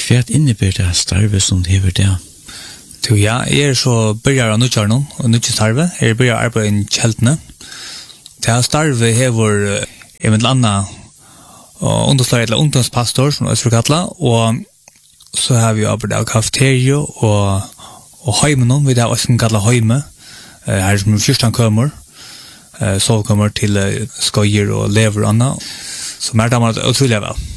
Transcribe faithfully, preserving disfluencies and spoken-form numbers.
Kvært innebærer det starve som hever det? Jo, ja, jeg er så byrjar av nødjar nå, og nødjar starve. Jeg byrjar arbeid i kjeltene. Det starve hever eventuelt anna og underslaget til ungdomspastor, som jeg skal kalla, og så har vi arbeid av kafeterio og, og heimen nå, vi har også kalla heime, her er som fjørstan kommer, så kommer til skojer og lever og anna, så mer damer utrolig vel.